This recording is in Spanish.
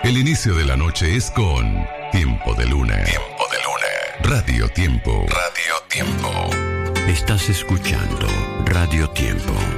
El inicio de la noche es con Tiempo de Luna. Tiempo de Luna. Radio Tiempo. Radio Tiempo. Estás escuchando Radio Tiempo.